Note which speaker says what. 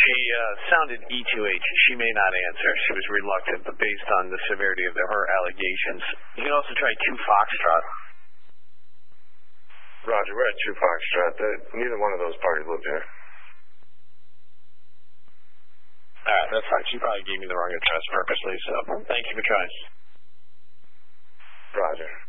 Speaker 1: She sounded E2H. She may not answer. She was reluctant, but based on the severity of her allegations. You can also try 2 Foxtrot.
Speaker 2: Roger, we're at 2 Foxtrot. Neither one of those parties live here.
Speaker 1: All right, that's fine. She probably gave me the wrong address purposely, so thank you for trying.
Speaker 2: Roger.